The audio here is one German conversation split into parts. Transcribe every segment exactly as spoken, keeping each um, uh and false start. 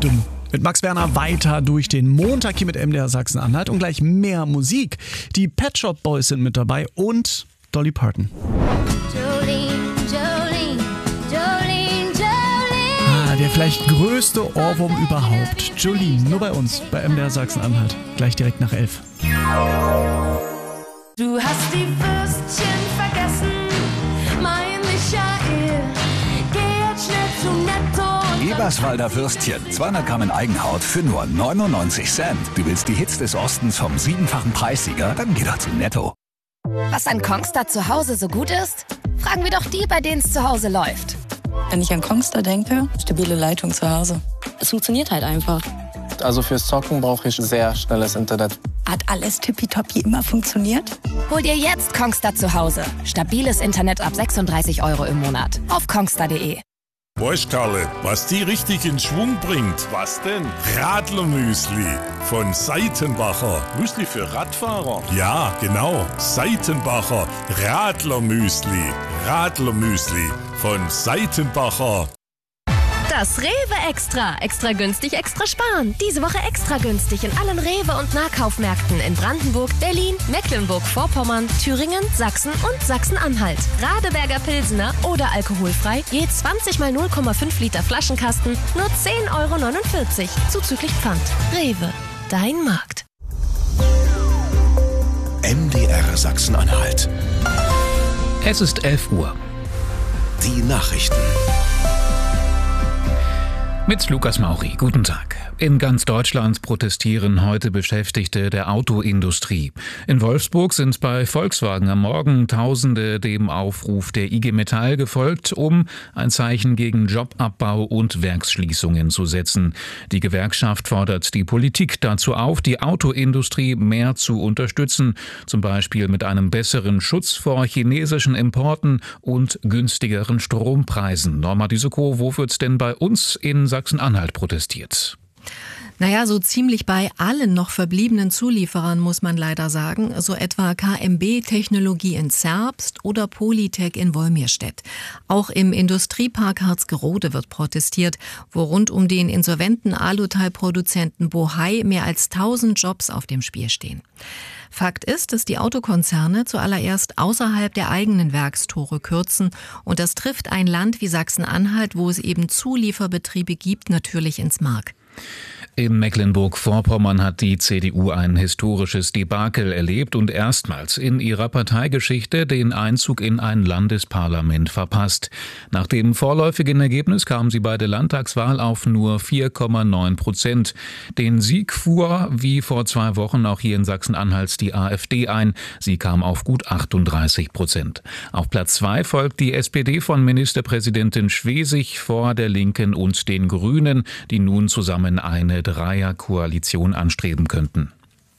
Dum. Mit Max Werner weiter durch den Montag hier mit M D R Sachsen-Anhalt und gleich mehr Musik. Die Pet Shop Boys sind mit dabei und Dolly Parton. Jolene, Jolene, Jolene, Jolene. Ah, der vielleicht größte Ohrwurm überhaupt. Jolene, nur bei uns, bei M D R Sachsen-Anhalt. Gleich direkt nach elf. Du hast die Würstchen vergessen, mein Michael. Geh jetzt schnell zu Netto. Eberswalder Würstchen, zweihundert Gramm in Eigenhaut für nur neunundneunzig Cent. Du willst die Hits des Ostens vom siebenfachen Preissieger? Dann geh doch zu Netto. Was an Kongstar zu Hause so gut ist? Fragen wir doch die, bei denen es zu Hause läuft. Wenn ich an Kongstar denke, stabile Leitung zu Hause. Es funktioniert halt einfach. Also fürs Zocken brauche ich sehr schnelles Internet. Hat alles tippitoppi immer funktioniert? Hol dir jetzt Kongstar zu Hause. Stabiles Internet ab sechsunddreißig Euro im Monat. Auf kongstar punkt de. Weißt Karle, was die richtig in Schwung bringt? Was denn? Radlermüsli von Seitenbacher. Müsli für Radfahrer? Ja, genau. Seitenbacher Radlermüsli. Radlermüsli von Seitenbacher. Das Rewe Extra. Extra günstig, extra sparen. Diese Woche extra günstig in allen Rewe- und Nahkaufmärkten in Brandenburg, Berlin, Mecklenburg-Vorpommern, Thüringen, Sachsen und Sachsen-Anhalt. Radeberger Pilsener oder alkoholfrei, je zwanzig mal null Komma fünf Liter Flaschenkasten, nur zehn Euro neunundvierzig, zuzüglich Pfand. Rewe, dein Markt. M D R Sachsen-Anhalt. Es ist elf Uhr. Die Nachrichten. Mit Lukas Mauri. Guten Tag. In ganz Deutschland protestieren heute Beschäftigte der Autoindustrie. In Wolfsburg sind bei Volkswagen am Morgen Tausende dem Aufruf der I G Metall gefolgt, um ein Zeichen gegen Jobabbau und Werksschließungen zu setzen. Die Gewerkschaft fordert die Politik dazu auf, die Autoindustrie mehr zu unterstützen, zum Beispiel mit einem besseren Schutz vor chinesischen Importen und günstigeren Strompreisen. Norma Düsekow, wo wird's denn bei uns in Sachsen-Anhalt protestiert? Naja, so ziemlich bei allen noch verbliebenen Zulieferern muss man leider sagen, so etwa K M B Technologie in Zerbst oder Polytech in Wolmirstedt. Auch im Industriepark Harzgerode wird protestiert, wo rund um den insolventen Aluteilproduzenten Bohai mehr als tausend Jobs auf dem Spiel stehen. Fakt ist, dass die Autokonzerne zuallererst außerhalb der eigenen Werkstore kürzen, und das trifft ein Land wie Sachsen-Anhalt, wo es eben Zulieferbetriebe gibt, natürlich ins Mark. In Mecklenburg-Vorpommern hat die C D U ein historisches Debakel erlebt und erstmals in ihrer Parteigeschichte den Einzug in ein Landesparlament verpasst. Nach dem vorläufigen Ergebnis kam sie bei der Landtagswahl auf nur vier Komma neun Prozent. Den Sieg fuhr, wie vor zwei Wochen auch hier in Sachsen-Anhalt, die AfD ein. Sie kam auf gut achtunddreißig Prozent. Auf Platz zwei folgt die S P D von Ministerpräsidentin Schwesig vor der Linken und den Grünen, die nun zusammen eine Dreierkoalition anstreben könnten.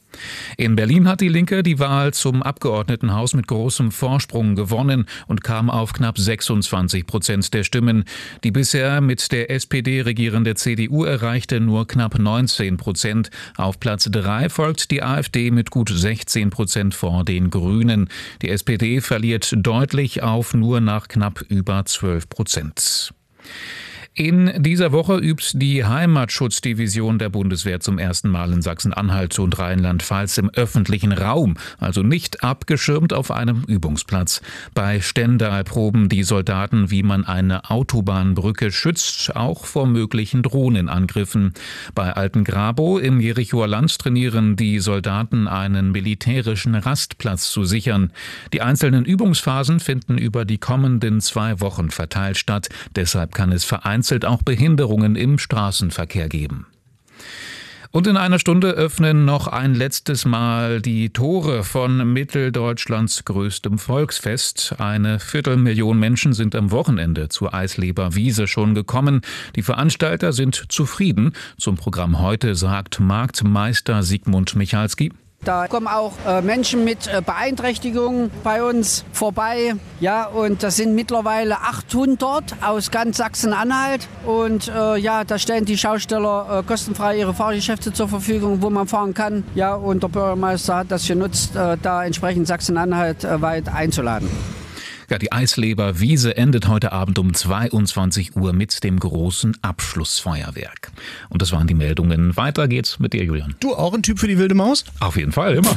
In Berlin hat die Linke die Wahl zum Abgeordnetenhaus mit großem Vorsprung gewonnen und kam auf knapp sechsundzwanzig Prozent der Stimmen. Die bisher mit der S P D regierende C D U erreichte nur knapp neunzehn Prozent. Auf Platz drei folgt die AfD mit gut sechzehn Prozent vor den Grünen. Die S P D verliert deutlich auf nur nach knapp über zwölf Prozent. In dieser Woche übt die Heimatschutzdivision der Bundeswehr zum ersten Mal in Sachsen-Anhalt und Rheinland-Pfalz im öffentlichen Raum, also nicht abgeschirmt auf einem Übungsplatz. Bei Stendal proben die Soldaten, wie man eine Autobahnbrücke schützt, auch vor möglichen Drohnenangriffen. Bei Altengrabow im Jerichoer Land trainieren die Soldaten, einen militärischen Rastplatz zu sichern. Die einzelnen Übungsphasen finden über die kommenden zwei Wochen verteilt statt. Deshalb kann es vereinzelt auch Behinderungen im Straßenverkehr geben. Und in einer Stunde öffnen noch ein letztes Mal die Tore von Mitteldeutschlands größtem Volksfest. Eine Viertelmillion Menschen sind am Wochenende zur Eisleber Wiese schon gekommen. Die Veranstalter sind zufrieden. Zum Programm heute sagt Marktmeister Sigmund Michalski: Da kommen auch äh, Menschen mit äh, Beeinträchtigungen bei uns vorbei. Ja, und das sind mittlerweile achthundert aus ganz Sachsen-Anhalt. Und äh, ja, da stellen die Schausteller äh, kostenfrei ihre Fahrgeschäfte zur Verfügung, wo man fahren kann. Ja, und der Bürgermeister hat das genutzt, äh, da entsprechend Sachsen-Anhalt äh, weit einzuladen. Ja, die Eisleber-Wiese endet heute Abend um zweiundzwanzig Uhr mit dem großen Abschlussfeuerwerk. Und das waren die Meldungen. Weiter geht's mit dir, Julian. Du auch ein Typ für die wilde Maus? Auf jeden Fall, immer.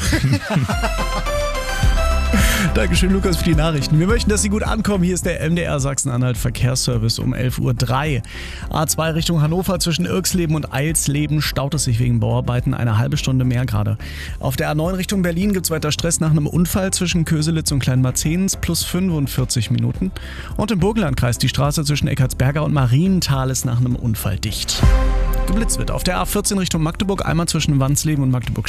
Dankeschön, Lukas, für die Nachrichten. Wir möchten, dass Sie gut ankommen. Hier ist der M D R Sachsen-Anhalt Verkehrsservice um elf Uhr drei. A zwei Richtung Hannover zwischen Irksleben und Eilsleben staut es sich wegen Bauarbeiten eine halbe Stunde mehr gerade. Auf der A neun Richtung Berlin gibt es weiter Stress nach einem Unfall zwischen Köselitz und Kleinmarzens plus fünfundvierzig Minuten. Und im Burgenlandkreis die Straße zwischen Eckartsberger und Marienthal ist nach einem Unfall dicht. Geblitzt wird auf der A vierzehn Richtung Magdeburg, einmal zwischen Wansleben und Magdeburg